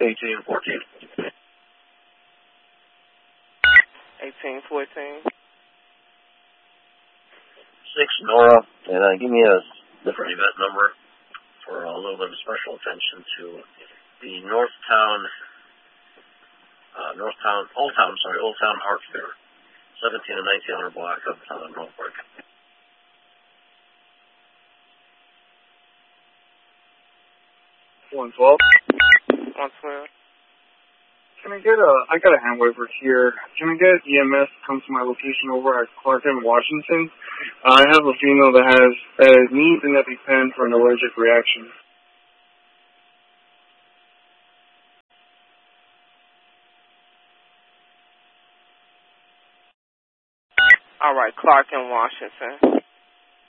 1814. 1814. 6 Nora, and give me a different event number for a little bit of special attention to the Old Town Art Fair, 17 and 1900 block of Northbrook. 112. 112. Can I get I got a hand waiver here. Can I get EMS to come to my location over at Clark and Washington? I have a female that needs an EpiPen for an allergic reaction. All right, Clark and Washington.